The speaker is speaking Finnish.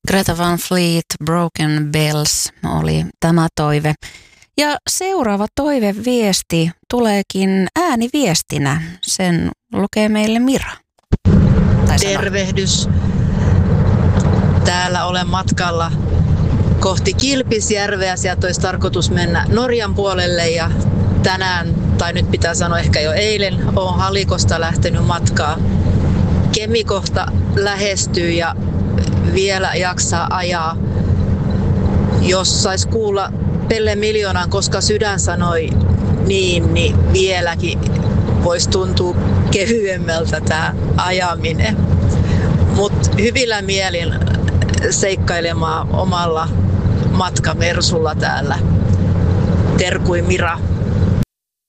Greta Van Fleet, Broken Bells oli tämä toive. Ja seuraava toiveviesti tuleekin ääniviestinä. Sen lukee meille Mira. Tervehdys. Täällä olen matkalla kohti Kilpisjärveä. Sieltä olisi tarkoitus mennä Norjan puolelle ja tänään, tai nyt pitää sanoa ehkä jo eilen, olen Halikosta lähtenyt matkaa. Kemi kohta lähestyy ja vielä jaksaa ajaa. Jos sais kuulla Pelle Miljoonan, koska sydän sanoi niin vieläkin voisi tuntua kevyemmältä tämä ajaminen. Mutta hyvillä mielin seikkailemaan omalla matkamersulla täällä. Terkui Mira.